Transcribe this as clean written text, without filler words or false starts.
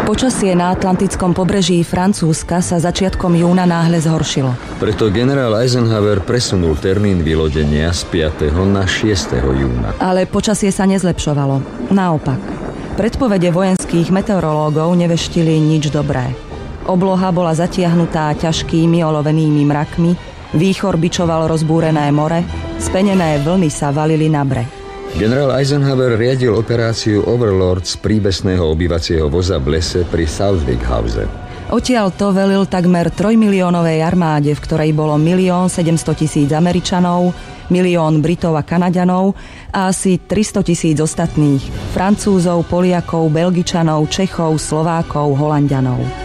Počasie na atlantickom pobreží Francúzska sa začiatkom júna náhle zhoršilo. Preto generál Eisenhower presunul termín vylodenia z 5. na 6. júna. Ale počasie sa nezlepšovalo. Naopak. Predpovede vojenských meteorológov neveštili nič dobré. Obloha bola zatiahnutá ťažkými olovenými mrakmi, výchor bičoval rozbúrené more, spenené vlny sa valili na breh. Generál Eisenhower riadil operáciu Overlord z príbesného obývacieho voza v lese pri Southwick House. Odtiaľ to velil takmer 3-miliónovej armáde, v ktorej bolo 1 700 000 Američanov, 1 000 000 Britov a Kanaďanov a asi 300 000 ostatných Francúzov, Poliakov, Belgičanov, Čechov, Slovákov, Holanďanov.